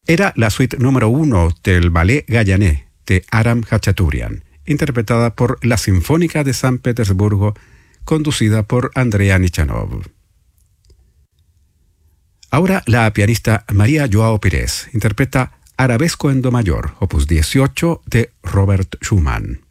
Era la suite número 1 del Ballet Gayané de Aram Khachaturian, interpretada por la Sinfónica de San Petersburgo, conducida por Andrea Nichanov. Ahora la pianista María Joao Pérez interpreta Arabesco en Do mayor, opus 18 de Robert Schumann.